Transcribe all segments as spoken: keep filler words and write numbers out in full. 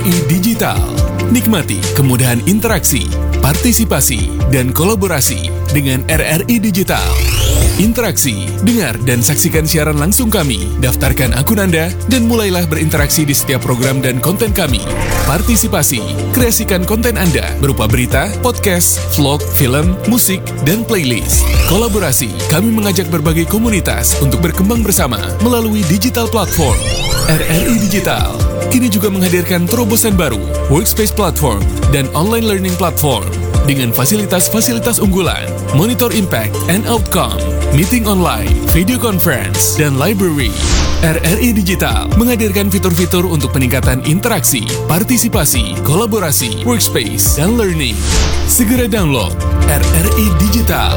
I Digital. Nikmati kemudahan interaksi, partisipasi, dan kolaborasi dengan R R I Digital. Interaksi, dengar dan saksikan siaran langsung kami, daftarkan akun Anda, dan mulailah berinteraksi di setiap program dan konten kami. Partisipasi, kreasikan konten Anda berupa berita, podcast, vlog, film, musik, dan playlist. Kolaborasi, kami mengajak berbagai komunitas untuk berkembang bersama melalui digital platform. R R I Digital kini juga menghadirkan terobosan baru, workspace platform, dan online learning platform dengan fasilitas-fasilitas unggulan, monitor impact and outcome, meeting online, video conference, dan library. R R I Digital menghadirkan fitur-fitur untuk peningkatan interaksi, partisipasi, kolaborasi, workspace, dan learning. Segera download R R I Digital.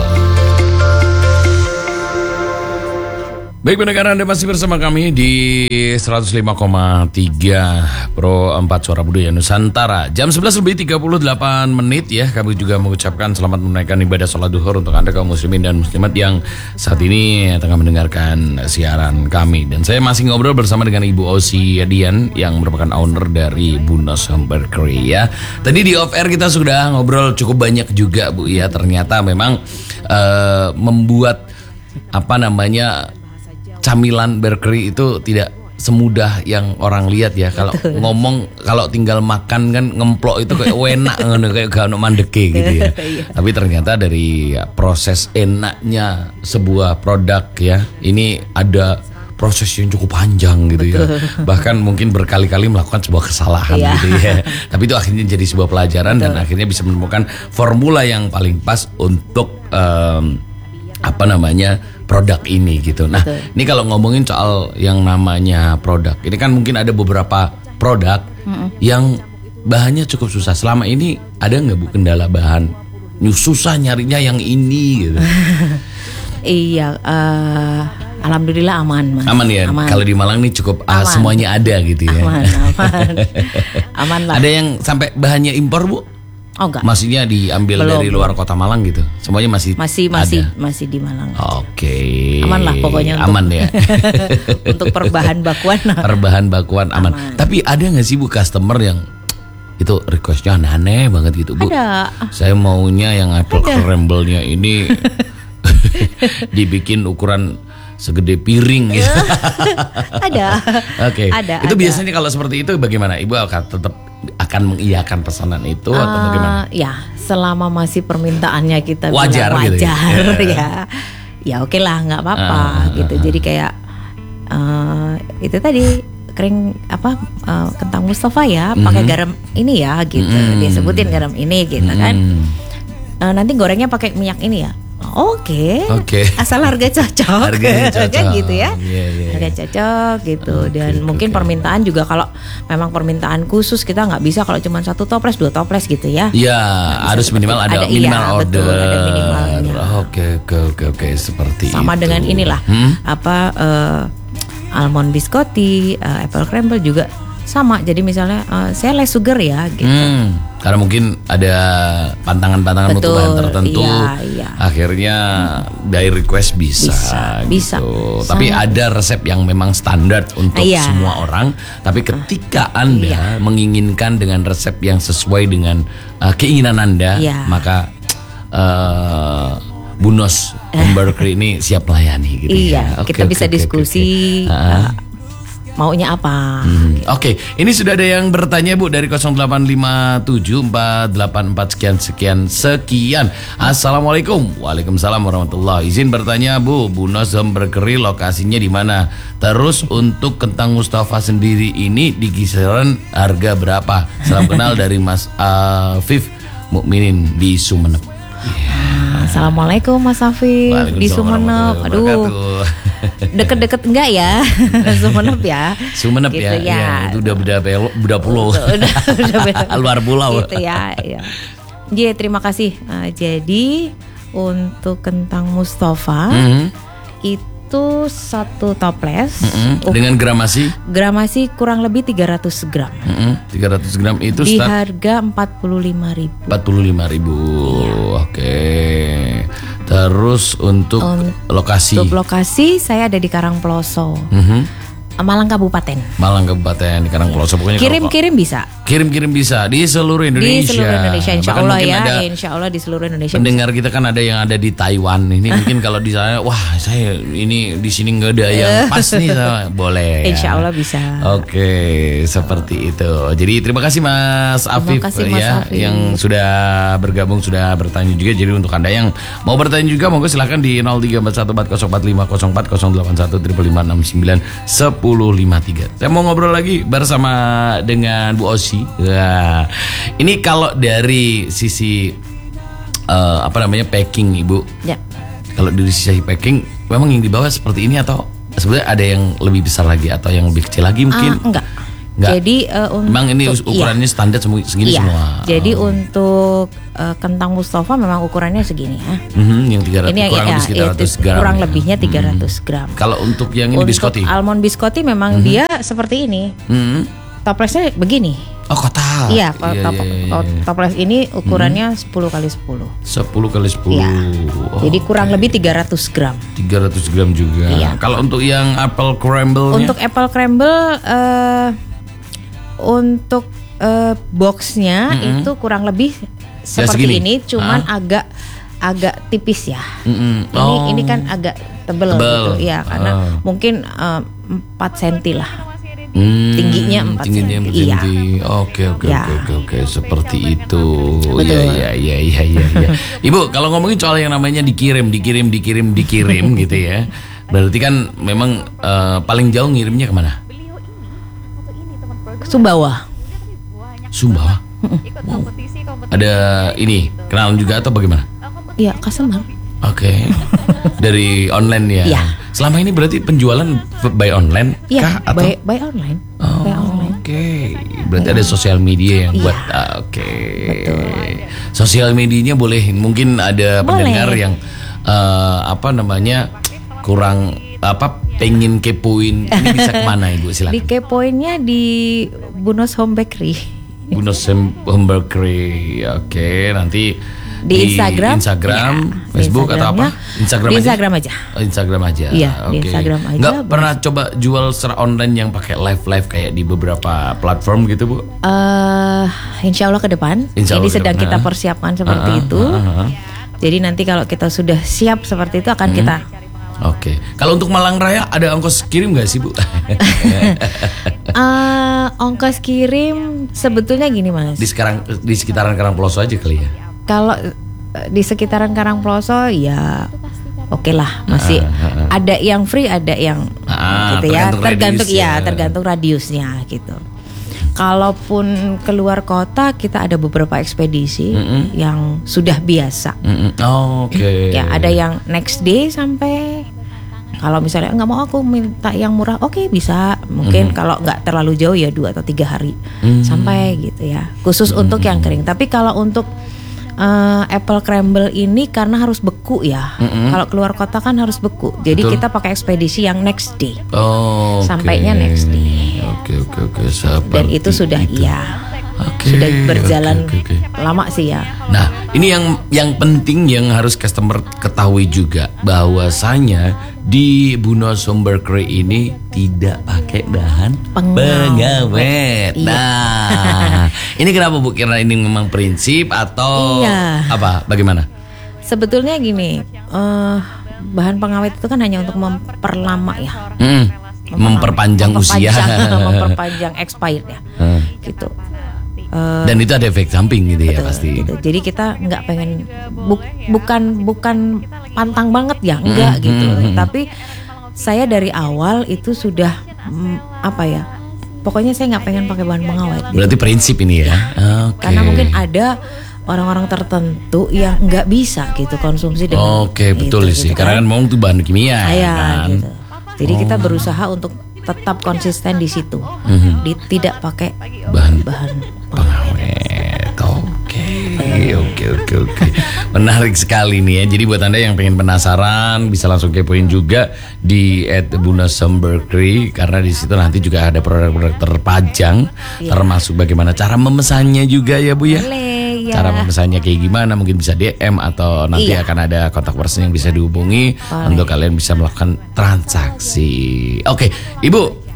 Baik pendengar, Anda masih bersama kami di seratus lima koma tiga Pro empat Suara Budaya Nusantara. Jam sebelas lebih tiga puluh delapan menit ya. Kami juga mengucapkan selamat menunaikan ibadah sholat duhur untuk Anda kaum muslimin dan muslimat yang saat ini tengah mendengarkan siaran kami. Dan saya masih ngobrol bersama dengan Ibu Osi Yadian yang merupakan owner dari Bunos Home Bakery ya. Tadi di off air kita sudah ngobrol cukup banyak juga Bu ya. Ternyata memang uh, membuat apa namanya camilan bakery itu tidak semudah yang orang lihat ya. Kalau ngomong, kalau tinggal makan kan ngemplok itu kayak enak kayak gak ono mandeke gitu ya. Tapi ternyata dari proses enaknya sebuah produk ya, ini ada proses yang cukup panjang gitu ya. Bahkan mungkin berkali-kali melakukan sebuah kesalahan gitu ya. Tapi itu akhirnya jadi sebuah pelajaran. Betul. Dan akhirnya bisa menemukan formula yang paling pas untuk um, apa namanya produk ini gitu. Nah, betul. Ini kalau ngomongin soal yang namanya produk, ini kan mungkin ada beberapa produk mm-mm. yang bahannya cukup susah. Selama ini ada nggak Bu kendala bahan? Susah nyarinya yang ini gitu. Iya, uh, alhamdulillah aman, Mas. Aman ya. Aman. Kalau di Malang nih cukup uh, semuanya ada gitu ya. Aman, aman, aman lah. Ada yang sampai bahannya impor Bu? Oh enggak. Maksudnya diambil Belum. dari luar kota Malang gitu. Semuanya masih masih masih ada. masih di Malang. Oke. Okay. Aman lah pokoknya. Aman untuk, ya. Untuk perbahan bakuan. Perbahan bakuan aman. aman. Tapi ada nggak sih Bu customer yang itu requestnya aneh banget gitu Bu? Ada. Saya maunya yang apple crumble-nya ini dibikin ukuran segede piring gitu. Ada. Oke. Okay. Ada. Itu ada. biasanya kalau seperti itu bagaimana? Ibu akan tetap akan mengiyakan pesanan itu uh, atau bagaimana? Ya, selama masih permintaannya kita wajar, bilang wajar gitu ya. ya. Ya oke lah, nggak apa-apa uh, gitu. Uh, Jadi kayak uh, itu tadi kering apa uh, kentang Mustafa ya, mm-hmm. pakai garam ini ya gitu. Mm-hmm. Dia sebutin garam ini gitu mm-hmm. kan. Uh, nanti gorengnya pakai minyak ini ya. Oke, okay. okay. Asal harga cocok, harganya cocok. Kan gitu ya, yeah, yeah. harga cocok gitu. Okay, dan okay, mungkin okay. permintaan juga kalau memang permintaan khusus kita nggak bisa kalau cuma satu toples, dua toples gitu ya. Iya, yeah, harus minimal ada, ada minimal iya, order. Betul, ada minimalnya. Oke, oke, oke, oke, seperti sama itu. Dengan inilah hmm? apa uh, almond biscotti, uh, apple crumble juga sama. Jadi misalnya uh, saya less sugar ya gitu. Hmm. Karena mungkin ada pantangan-pantangan untuk bahan tertentu, iya, iya. akhirnya hmm. dari request bisa, bisa, gitu. bisa. Tapi ada resep yang memang standar untuk iya. semua orang. Tapi ketika Anda iya. menginginkan dengan resep yang sesuai dengan uh, keinginan Anda, iya. maka uh, Bunos Home Bakery ini siap melayani gitu. Iya, ya. okay, kita okay, bisa okay, diskusi. Okay, okay. Uh, maunya apa? Hmm, Oke, okay. Ini sudah ada yang bertanya Bu dari nol delapan lima tujuh empat delapan empat sekian sekian sekian. Assalamualaikum. Waalaikumsalam warahmatullahi. Izin bertanya Bu, Bunos Home Bakery lokasinya di mana? Terus untuk kentang Mustafa sendiri ini di kisaran harga berapa? Salam kenal dari Mas Afif Mukminin di Sumeneb. Yeah. Assalamualaikum Mas Afif di Sumeneb. Aduh. Deket-deket enggak ya? Sumeneb ya. Sumeneb gitu ya. ya. ya. Itu udah beda beda pulau. Udah, udah luar pulau. Gitu ya. ya. Jadi terima kasih. Uh, jadi untuk kentang Mustafa mm-hmm. itu satu toples mm-hmm. uh, dengan gramasi? Gramasi kurang lebih tiga ratus gram. Mm-hmm. tiga ratus gram itu di start harga empat puluh lima ribu. empat puluh lima ribu. Iya. Oke. Okay. Terus untuk untuk lokasi? Untuk lokasi saya ada di Karangploso. Mm-hmm. Malang Kabupaten. Malang Kabupaten di Karangploso. Pokoknya Kirim-kirim bisa. Kirim-kirim bisa di seluruh Indonesia. Di seluruh Indonesia, insya Bahkan Allah mungkin ya. ada Insya Allah di seluruh Indonesia. pendengar bisa. Kita kan ada yang ada di Taiwan. Ini mungkin kalau di sana, wah saya ini di sini nggak ada yang pas nih, sama. Boleh. Insya Allah bisa. Oke, seperti itu. Jadi terima kasih Mas Afif kasih, Mas ya, Afif. yang sudah bergabung, sudah bertanya juga. Jadi untuk Anda yang mau bertanya juga, monggo silakan di nol tiga empat satu empat nol empat lima nol empat nol delapan satu lima lima enam sembilan sepuluh lima tiga. Saya mau ngobrol lagi bersama dengan Bu Osi. Nah, ini kalau dari sisi uh, apa namanya packing, Ibu. Ya. Kalau dari sisi packing, memang yang dibawa seperti ini atau sebenarnya ada yang lebih besar lagi atau yang lebih kecil lagi mungkin? Uh, enggak. Enggak. Jadi uh, untuk, memang ini ukurannya iya. standar segini iya. semua. Jadi oh. untuk uh, kentang Mustafa memang ukurannya segini ya. Mm-hmm, yang tiga ratus ini kurang ya, lebih tiga ratus gram. Kurang ya. lebihnya tiga ratus mm-hmm. gram. Kalau untuk yang ini untuk biskoti? Almond biskoti memang mm-hmm. dia seperti ini. Mm-hmm. Toplesnya begini. Oh, kotak. Iya, iya, top, iya, iya. toples ini ukurannya mm-hmm. sepuluh kali sepuluh. sepuluh kali sepuluh. Ya. Oh, jadi kurang okay. lebih tiga ratus gram. tiga ratus gram juga. Iya. Kalau untuk yang apple crumble-nya? Untuk apple crumble uh, untuk uh, boxnya mm-hmm. itu kurang lebih seperti ya, ini, cuman ah. agak agak tipis ya. Mm-hmm. Ini oh. ini kan agak tebel, tebel. gitu ya, karena oh. mungkin uh, empat senti lah. Hmm, tingginya empat tingginya senti. Iya. Oke oke ya. oke oke oke seperti itu. Betul. Ya ya ya ya ya. Ibu, kalau ngomongin soal yang namanya dikirim, dikirim, dikirim, dikirim gitu ya. Berarti kan memang uh, paling jauh ngirimnya kemana? Sumbawa. Sumbawa. Wow. Ada ini kenalan juga atau bagaimana? Iya, customer. Oke. Okay. Dari online ya. Iya. Selama ini berarti penjualan by online Iya, kah atau by, by online. Oh, by online. Oke. Okay. Berarti ya. ada sosial media yang Iya. buat ah, oke. Okay. Betul. Sosial medianya boleh mungkin ada Boleh. pendengar yang uh, apa namanya kurang apa pengen kepoin ini bisa kemana Ibu silakan. Di kepoinnya di Bunos Home Bakery. Bunos Home Bakery. Oke, okay, nanti di, di Instagram, Instagram, ya, Facebook atau apa? Instagram di aja. Instagram aja. Oh, Instagram aja. Iya, okay. di Instagram aja. Nggak pernah coba jual secara online yang pakai live live kayak di beberapa platform gitu Bu? Uh, insya Allah ke depan. Insya Allah Ini sedang depan. kita persiapkan seperti uh, itu. Uh, uh, uh. Jadi nanti kalau kita sudah siap seperti itu akan hmm. kita. Oke. Okay. Kalau untuk Malang Raya ada ongkos kirim nggak sih Bu? uh, ongkos kirim sebetulnya gini Mas. Di sekarang di sekitaran Karangploso aja kali ya. Kalau di sekitaran Karangploso ya oke okay lah, masih uh, uh, uh. ada yang free, ada yang uh, gitu ya, tergantung tergantung radius, ya, ya, tergantung radiusnya gitu. Kalaupun keluar kota kita ada beberapa ekspedisi mm-hmm. yang sudah biasa. Mm-hmm. Oh, oke. Okay. Ya ada yang next day sampai. Kalau misalnya nggak mau aku minta yang murah, oke okay, bisa. Mungkin mm-hmm. kalau nggak terlalu jauh ya dua atau tiga hari mm-hmm. sampai gitu ya. Khusus mm-hmm. untuk yang kering. Tapi kalau untuk uh, apple crumble ini karena harus beku ya. Mm-hmm. Kalau keluar kota kan harus beku. Jadi Betul. kita pakai ekspedisi yang next day. Oh, sampainya okay. next day. Oke oke oke. Dan itu sudah itu. ya. Okay, sudah berjalan okay, okay, okay. lama sih ya. Nah, ini yang yang penting yang harus customer ketahui juga bahwasanya di Bunos Home Bakery ini tidak pakai bahan pengawet. Iya. Nah, ini kenapa Bu? Karena ini memang prinsip atau iya. apa? Bagaimana? Sebetulnya gini, uh, bahan pengawet itu kan hanya untuk memperlama ya. Hmm. Memperpanjang, memperpanjang usia, memperpanjang expired ya, hmm. gitu. Uh, Dan itu ada efek samping gitu betul, ya pasti. Gitu. Jadi kita nggak pengen bu, bukan bukan pantang banget ya, enggak mm, gitu. Mm, mm. Tapi saya dari awal itu sudah mm, apa ya? Pokoknya saya nggak pengen pakai bahan pengawet. Berarti gitu. Prinsip ini ya? Okay. Karena mungkin ada orang-orang tertentu yang nggak bisa gitu konsumsi dengan. Oke okay, betul itu, sih. Gitu, Karena kan mau itu bahan kimia. Ya, kan? Gitu. Jadi oh. kita berusaha untuk tetap konsisten di situ, mm-hmm. di, tidak pakai bahan bahan pengawet. Oke, oke, oke, oke. Menarik sekali nih ya. Jadi buat Anda yang pengen penasaran bisa langsung kepoin juga di at Bunos Home Bakery karena di situ nanti juga ada produk-produk terpajang, yeah. termasuk bagaimana cara memesannya juga ya Bu ya. Boleh, ya. Cara memesannya kayak gimana? Mungkin bisa D M atau nanti iya. akan ada kontak person yang bisa dihubungi Boleh. untuk kalian bisa melakukan transaksi. Oke, Ibu.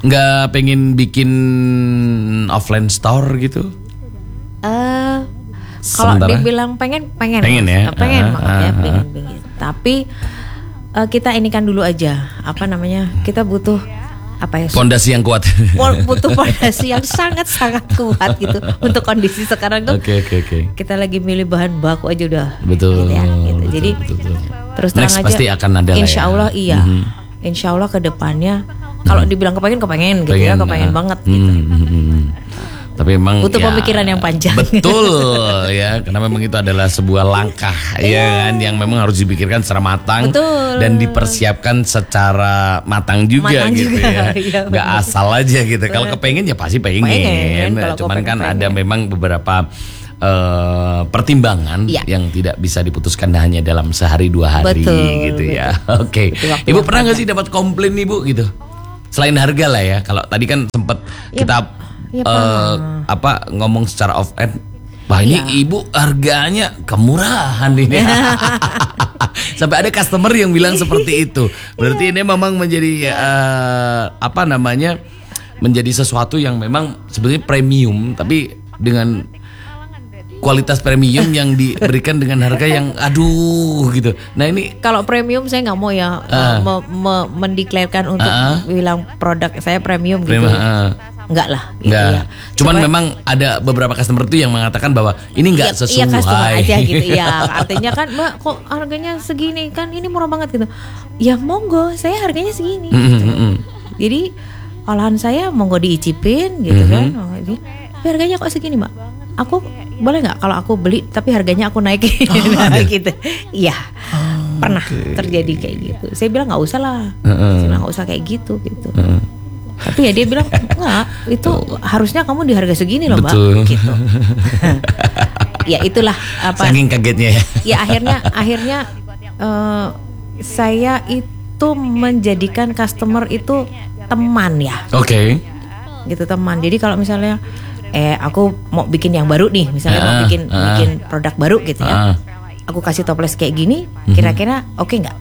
nggak pengen bikin offline store gitu? Eh, kalau Sementara? dibilang pengen, pengen, Pengen ya? pengen Ah, banget ya, ah, pengen, ah. pengen. Tapi eh, kita ini kan dulu aja, apa namanya? Kita butuh apa ya? Fondasi yang kuat. butuh fondasi yang sangat-sangat kuat gitu untuk kondisi sekarang tuh. Oke oke oke. Kita lagi milih bahan baku aja udah. Betul. Gitu ya, gitu. betul, Jadi betul, betul. terus terang Next aja. pasti akan ada lah Insya ya. Allah iya. Mhm. Insya Allah ke depannya kalau dibilang kepengen kepengen gitu ya, kepengen ah. banget Hmm, gitu. hmm, hmm. Tapi memang Butuh ya, pemikiran yang panjang. Betul ya, karena memang itu adalah sebuah langkah ya kan yang memang harus dipikirkan secara matang. Betul. Dan dipersiapkan secara matang juga Matang gitu juga, ya. iya, Nggak benar. asal aja gitu. Kalau kepengen ya pasti pengen. Pengen, kalau Cuman kepengen, kan pengen. ada memang beberapa eh, pertimbangan Iya. yang tidak bisa diputuskan hanya dalam sehari dua hari Betul, gitu ya. Oke. Butuh waktu Ibu yang pernah nggak panjang. sih dapat komplain Ibu gitu? Selain harga lah ya. Kalau tadi kan sempat Ya, kita ya eh, pernah. apa ngomong secara off end, wah ini Iya. ibu harganya kemurahan ini. Sampai ada customer yang bilang seperti itu. Berarti ini memang menjadi eh, apa namanya menjadi sesuatu yang memang sebenarnya premium tapi dengan kualitas premium yang diberikan dengan harga yang aduh gitu. Nah ini Kalau premium saya nggak mau ya Ah. uh, me- me- mendeklarkan untuk Ah. bilang produk saya premium gitu. Prima, ah. Enggak lah. gitu Enggak. ya. Cuman Cuma- memang ada beberapa customer tuh yang mengatakan bahwa ini enggak Iya, sesuai. iya customer aja gitu ya. Artinya kan Mbak kok harganya segini kan ini murah banget gitu. Ya monggo saya harganya segini. Mm, gitu. mm, mm. Jadi olahan saya monggo diicipin gitu Mhm. kan. Oh, jadi, tapi harganya kok segini Mbak? Aku boleh nggak kalau aku beli tapi harganya aku naikin nah, gitu. Iya. Pernah terjadi kayak gitu. Saya bilang nggak usah lah. Heeh. Saya bilang nggak usah kayak gitu gitu. Heeh. Tapi ya dia bilang enggak, itu harusnya kamu di harga segini loh Mbak. Betul. Gitu. Ya itulah apa. Saking kagetnya ya. Ya akhirnya akhirnya eh, saya itu menjadikan customer itu teman ya, Oke. gitu teman. Jadi kalau misalnya eh aku mau bikin yang baru nih, misalnya mau Ah, bikin ah. bikin produk baru gitu ya. Ah. Aku kasih toples kayak gini, kira-kira oke nggak?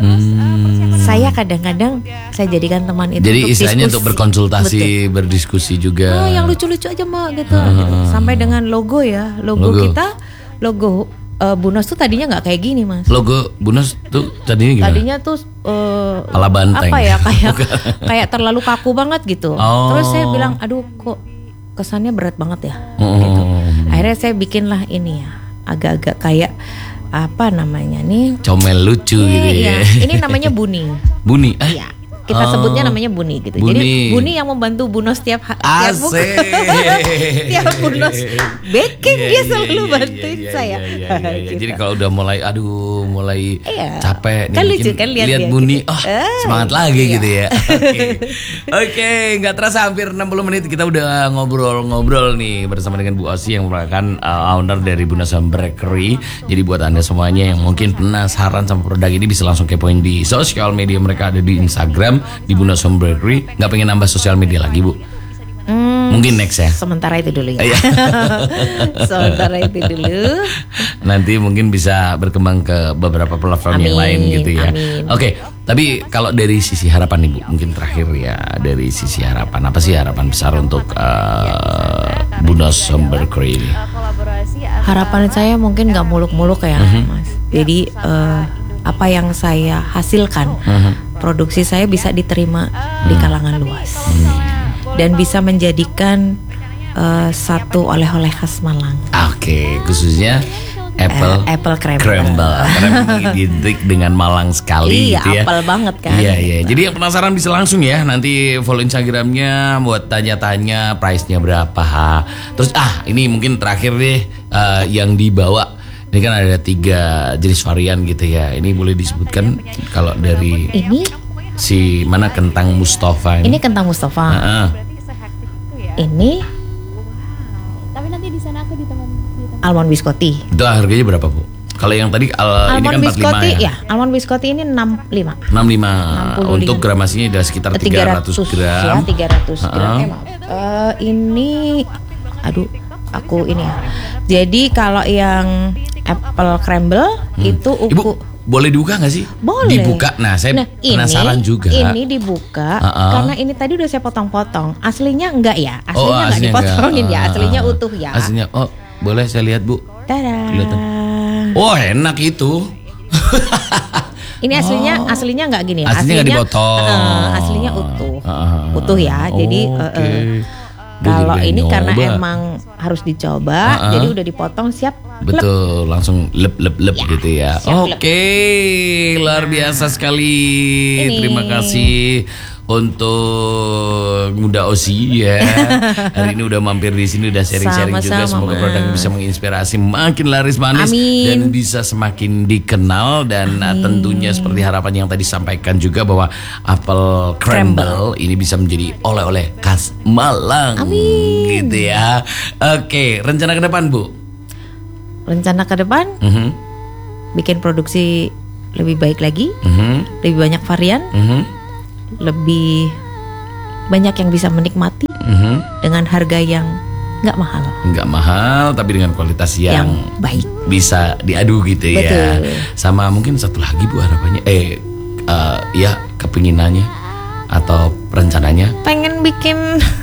Hmm. Saya kadang-kadang saya jadikan teman itu Jadi untuk istilahnya diskusi. untuk berkonsultasi, Betul. berdiskusi juga. Oh, yang lucu-lucu aja Mbak gitu. gitu. Sampai dengan logo ya, logo, Logo. kita, logo eh, Bunos tuh tadinya nggak kayak gini Mas. Logo Bunos tuh tadinya gimana? Tadinya tuh eh, Pala banteng. apa ya kayak kayak terlalu kaku banget gitu. Oh. Terus saya bilang, aduh kok kesannya berat banget ya. Oh. Gitu. Akhirnya saya bikinlah ini ya, agak-agak kayak apa namanya nih? Comel lucu gitu Iya, ya. ini namanya Buni. Buni. Eh? Iya. Kita Oh. sebutnya namanya Buni gitu. Buni. Jadi Buni yang membantu Bunos tiap ha- tiap buku. Asik. Tiap Bunos baking Iya, dia iya, selalu iya, bantuin iya, saya. iya, iya, iya, iya. Gitu. Jadi kalau udah mulai aduh mulai Iya. capek Kan nih lucu bikin- kan lihat lihat dia Buni, gitu. oh Ah, semangat lagi iya. gitu ya. Oke, Oke, nggak terasa hampir enam puluh menit kita udah ngobrol-ngobrol nih bersama dengan Bu Osi yang merupakan uh, owner dari Bunos Bakery. Jadi buat anda semuanya yang mungkin penasaran sama produk ini bisa langsung kepoin di sosial media mereka, ada di Instagram di Bunos Bakery. Nggak pengen nambah sosial media lagi Bu? Hmm, Mungkin next ya. sementara itu dulu ya. Iya. Sementara itu dulu. Nanti mungkin bisa berkembang ke beberapa platform yang Amin, lain gitu ya. amin. Oke, tapi kalau dari sisi harapan nih Bu, mungkin terakhir ya dari sisi harapan apa sih harapan besar untuk uh, Bunos Bakery ini? Harapan saya mungkin nggak muluk-muluk ya, Mhm. Mas. Jadi eh, apa yang saya hasilkan, Mhm. produksi saya bisa diterima di kalangan luas dan bisa menjadikan eh, satu oleh-oleh khas Malang. Oke, khususnya apple, Eh, apple crumble. crumble. Karena identik dengan Malang sekali Iya, gitu ya. apel banget kan. Iya, iya. Jadi yang penasaran bisa langsung ya nanti follow Instagramnya buat tanya-tanya price-nya berapa. Terus ah ini mungkin terakhir deh eh, yang dibawa. Ini kan ada tiga jenis varian gitu ya. Ini boleh disebutkan kalau dari Ini si mana kentang Mustafa ini ini. kentang Mustafa. Heeh. Ini Tapi nanti di sana aku ditemen ditemen. almond biscotti. Itu harganya berapa Bu? Kalau yang tadi al- ini Almond kan empat puluh lima biscotti ya. ya, almond biscotti ini enam puluh lima. enam puluh lima. enam puluh lima. Untuk gramasinya udah sekitar tiga ratus gram. ya, tiga ratus gram. Heeh. Eh, maaf. Eh, ini aduh, aku ini ya. Jadi kalau yang apple crumble itu Ibu, uku boleh dibuka nggak sih? Boleh. Dibuka. Nah, saya Nah, penasaran ini, juga. Ini dibuka Uh-uh. karena ini tadi udah saya potong-potong. Aslinya enggak ya? Aslinya Oh, enggak aslinya dipotongin enggak. ya. Uh-uh. Aslinya utuh ya. Aslinya, oh boleh saya lihat Bu? Tada. Kelihatan. Oh enak itu. Ini aslinya aslinya enggak gini ya. Aslinya nggak dipotong. uh, aslinya utuh. Uh-uh. Utuh ya. Jadi Oke. uh, uh, Gua jadi kalau pengen ini karena nyoba. emang harus dicoba, Uh-uh. jadi udah dipotong siap. Lep. Betul, langsung lep lep lep Ya, gitu ya. siap, lep. Oke, luar biasa sekali. Ini. Terima kasih untuk Bunda Osi ya. Hari ini udah mampir di sini, udah sharing-sharing juga. Sama-sama, Semoga Mas. produknya bisa menginspirasi makin laris manis Amin. dan bisa semakin dikenal dan uh, tentunya seperti harapan yang tadi sampaikan juga bahwa apple crumble ini bisa menjadi oleh-oleh khas Malang. Amin. Gitu ya. Oke, rencana ke depan Bu. Rencana ke depan Mhm. bikin produksi lebih baik lagi, Mhm. lebih banyak varian, Mhm. lebih banyak yang bisa menikmati Mhm. dengan harga yang nggak mahal, Nggak mahal tapi dengan kualitas yang, yang baik. bisa diadu gitu ya. Betul. Sama mungkin satu lagi Bu harapannya eh eh, ya kepinginannya atau rencananya. Pengen bikin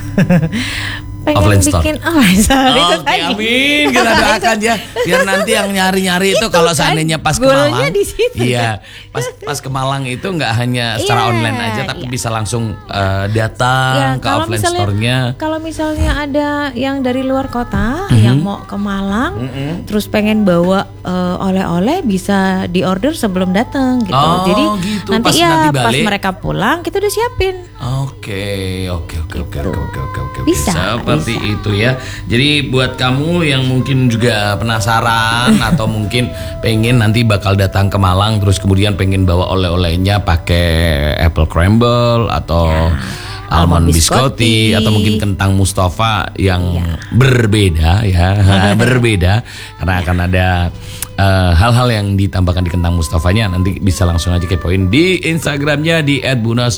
pengen Offline store. bikin offline store itu Oke, tadi. amin. Kita doakan ya biar nanti yang nyari-nyari itu kalau kan, seandainya pas ke goalnya Malang. di situ. Iya, pas pas ke Malang itu nggak hanya secara Iya, online aja tapi iya. bisa langsung eh, datang ke Ya, kalau offline misalnya store-nya. kalau misalnya ada yang dari luar kota Mhm. yang mau ke Malang, terus pengen bawa eh, oleh-oleh bisa diorder sebelum datang gitu. Oh, Jadi gitu. nanti Pas ya nanti pas balik. mereka pulang kita udah siapin. Oke, oke, oke, oke, Gitu. oke, oke, oke, oke. Bisa, Seperti bisa. itu ya. Jadi buat kamu yang mungkin juga penasaran atau mungkin pengen nanti bakal datang ke Malang, terus kemudian pengen bawa oleh-olehnya pakai apple crumble atau almond almond biscotti biscotti. atau mungkin kentang Mustafa yang Iya. berbeda ya, berbeda karena akan ada eh, hal-hal yang ditambahkan di kentang Mustafanya. Nanti bisa langsung aja kepoin di Instagramnya di et bunos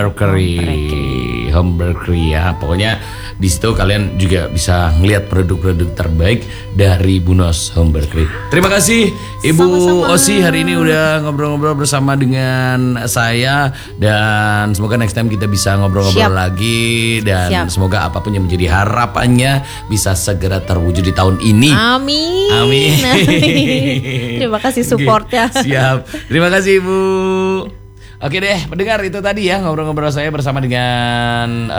bakery home bakery ya. Pokoknya di situ kalian juga bisa ngelihat produk-produk terbaik dari Bunos Home Bakery. Terima kasih Ibu Sama-sama. Osi hari ini udah ngobrol-ngobrol bersama dengan saya dan semoga next time kita bisa ngobrol-ngobrol Siap. lagi dan Siap. semoga apapun yang menjadi harapannya bisa segera terwujud di tahun ini. Amin. Amin. Terima kasih supportnya. Siap. Terima kasih Ibu. Oke deh, pendengar itu tadi ya ngobrol-ngobrol saya bersama dengan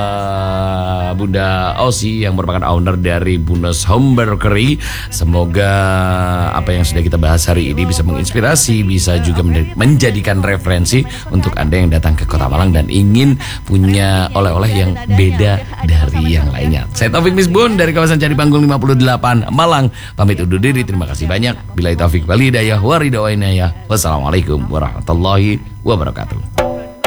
uh, Bunda Osi yang merupakan owner dari Bunos Home Bakery. Semoga apa yang sudah kita bahas hari ini bisa menginspirasi, bisa juga men- menjadikan referensi untuk Anda yang datang ke Kota Malang dan ingin punya oleh-oleh yang beda dari yang lainnya. Saya Taufik Misbun dari kawasan Candi Panggul lima puluh delapan Malang. Pamit undur diri, terima kasih banyak. Billahi taufik wal hidayah wa ridha wa inayah. Wassalamualaikum warahmatullahi wabarakatuh.